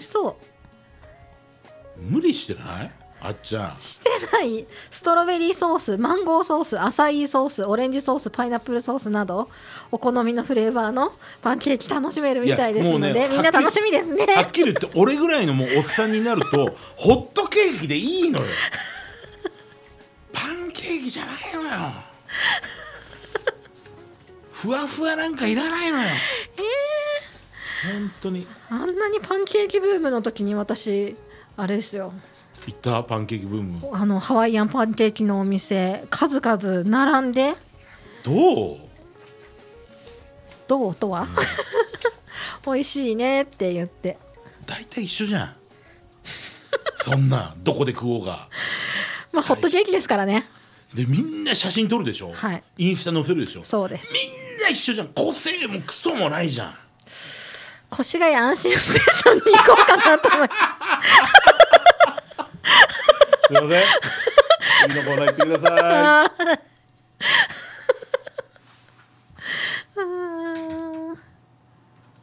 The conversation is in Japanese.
そう。 無理してない？あっちゃんしてない。ストロベリーソース、マンゴーソース、アサイーソース、オレンジソース、パイナップルソースなどお好みのフレーバーのパンケーキ楽しめるみたいですので、ね、みんな楽しみですね。 はっきり言って俺ぐらいのもうおっさんになるとホットケーキでいいのよ。パンケーキじゃないのよ。ふわふわなんかいらないのよ。本当にあんなにパンケーキブームの時に私あれですよ、 行ったパンケーキブーム、 ハワイアンパンケーキのお店数々並んで、 どうとは、美味しいねって言って、 大体一緒じゃん。そんなどこで食おうがまあホットケーキですからね。 でみんな写真撮るでしょ、 はい、 インスタ載せるでしょ。 そうです。 みんな一緒じゃん。個性もクソもないじゃん。 越谷安心ステーションに行こうかなと思いすいません。次のコーナー行ってください。